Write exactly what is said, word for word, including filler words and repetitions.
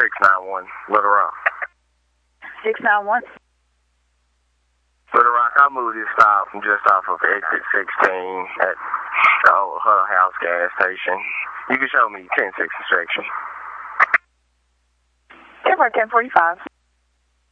six nine one, Little Rock. six nine one. Little Rock, I moved this stop from just off of exit sixteen at the old Huddle House gas station. You can show me ten six instruction. ten forty-five.